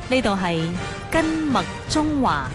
呢度係根脈中華。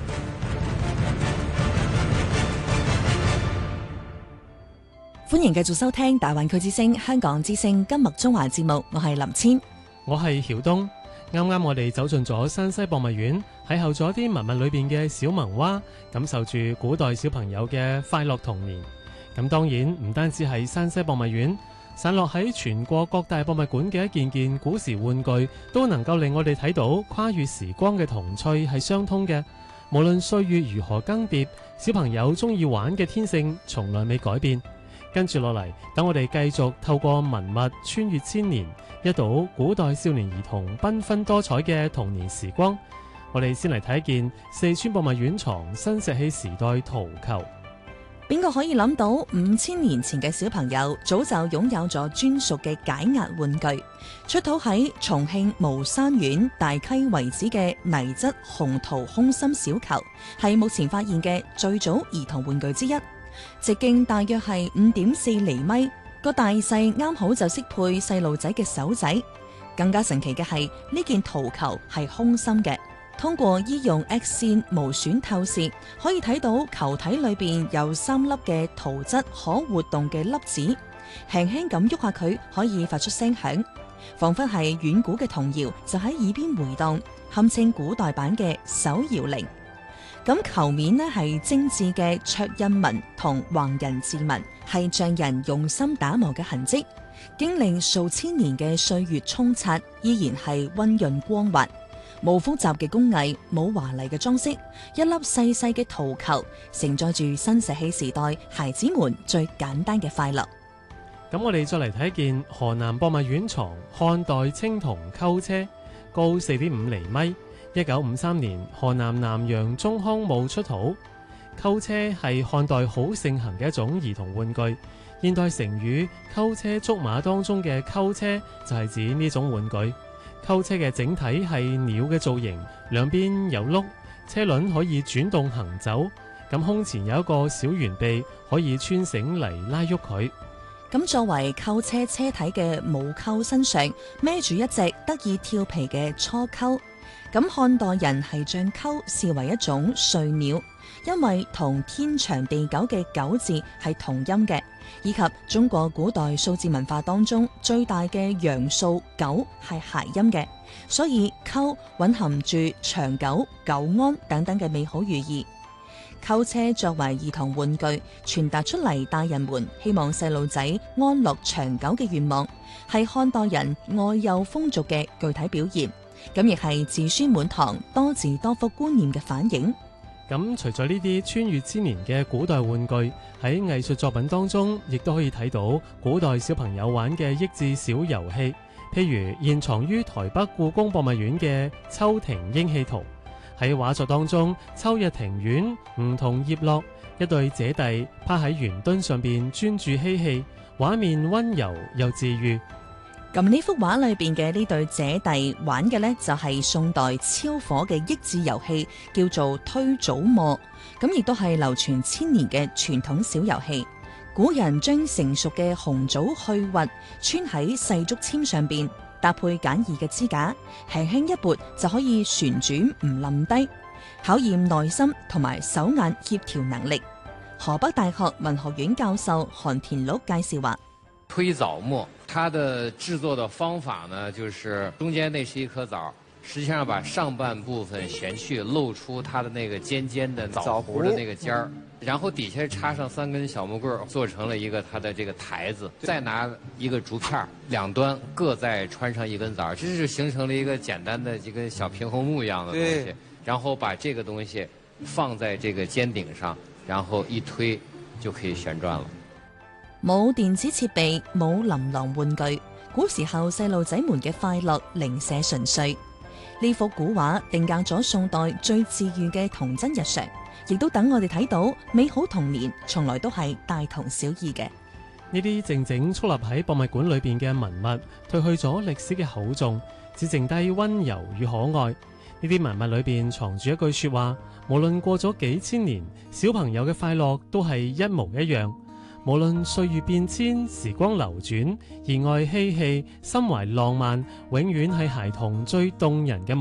歡迎繼續收聽大灣區之聲香港之聲根脈中華節目，我係林千， 我係曉東。啱啱我哋走進咗山西博物院，邂逅咗啲文物裏邊嘅小萌娃，感受住古代小朋友嘅快樂童年。咁當然唔單止係山西博物院，散落喺全國各大博物館嘅一件件古時玩具，都能夠令我哋睇到跨越時光嘅童趣係相通嘅。無論歲月如何更迭，小朋友中意玩嘅天性從來未改變。跟住落嚟，等我哋繼續透過文物穿越千年，一睹古代少年兒童繽紛多彩嘅童年時光。我哋先嚟睇一件四川博物院藏新石器時代陶球。 邊個可以諗到5000年前嘅小朋友早就擁有咗專屬嘅解壓玩具？出土喺重慶巫山縣大溪遺址嘅泥質紅陶空心小球，係目前發現嘅最早兒童玩具之一。直徑大約係5.4厘米，個大細啱好就適配細路仔嘅手仔。更加神奇嘅係呢件陶球係空心嘅，通過醫用 X 線無損透視，可以睇到球體裏邊有3粒嘅陶質可活動嘅粒子，輕輕咁喐下佢可以發出聲響，仿佛係遠古嘅童謠就喺耳邊回蕩，堪稱古代版嘅手搖鈴。咁球面呢係精緻嘅卓印紋同橫人字紋，係匠人用心打磨嘅痕跡，經歷數千年嘅歲月沖刷，依然係溫潤光滑，冇複雜嘅工藝，冇華麗嘅裝飾，一粒細細嘅陶球，承載住新石器時代孩子們最簡單嘅快樂。 咁我哋再嚟睇一件河南博物院藏漢代青銅溝車，高4.5厘米。1953年河南南陽中康墓出土。溝車係漢代好盛行嘅一種兒童玩具。現代成語溝車捉馬當中嘅溝車就係指呢種玩具。溝車嘅整體係鳥嘅造型，兩邊有轆，車輪可以轉動行走。咁胸前有一個小圓臂，可以穿繩嚟拉喐佢。 咁作為溝車車體嘅母溝身上孭住一隻得意調皮嘅雛鳩。咁漢代人係將鳩視為一種瑞鳥，因為同天長地久嘅久字係同音嘅，以及中國古代數字文化當中最大嘅陽數9係諧音嘅，所以鳩蘊含住長久、久安等等嘅美好寓意。溝車作為兒童玩具，傳達出嚟大人們希望細路仔安樂長久嘅願望，係漢代人愛幼風俗嘅具體表現。咁亦係子孫滿堂、多子多福觀念嘅反映。 咁除咗呢啲穿越千年嘅古代玩具，喺藝術作品當中，亦都可以睇到古代小朋友玩嘅益智小遊戲。譬如現藏於台北故宮博物院嘅秋庭英戲圖，喺畫作當中，秋日庭院梧桐葉落，一對姐弟趴喺圓墩上邊專注嬉戲，畫面溫柔又治愈。 咁呢幅畫裏邊嘅呢對姐弟玩嘅呢，就係宋代超火嘅益智遊戲，叫做推棗磨。咁亦都係流傳千年嘅傳統小遊戲。古人將成熟嘅紅棗去核，穿喺細竹籤上邊，搭配簡易嘅支架，輕輕一撥就可以旋轉唔冧低，考驗耐心同埋手眼協調能力。河北大學文學院教授韓田祿介紹話： 推棗磨，它的製作的方法呢，就是中間那是一顆棗，實際上把上半部分旋去，露出它的那個尖尖的棗核的那個尖兒，然後底下插上3根小木棍，做成了一個它的這個台子，再拿一個竹片，兩端各再穿上一根棗，這是形成了一個簡單的一個小平衡木一樣的東西，然後把這個東西放在這個尖頂上，然後一推就可以旋轉了。 冇電子設備，冇琳琅玩具，古時候細路仔們嘅快樂零舍純粹。呢幅古畫定格咗宋代最治愈嘅童真日常，亦都等我哋睇到美好童年從來都係大同小異嘅。 呢啲靜靜矗立喺博物館裏邊嘅文物，褪去咗歷史嘅厚重，只剩低溫柔與可愛。呢啲文物裏邊藏住一句說話：無論過咗幾千年，小朋友嘅快樂都係一模一樣。無論歲月變遷，時光流轉，兒愛嬉戲，心懷浪漫，永遠係孩童最動人嘅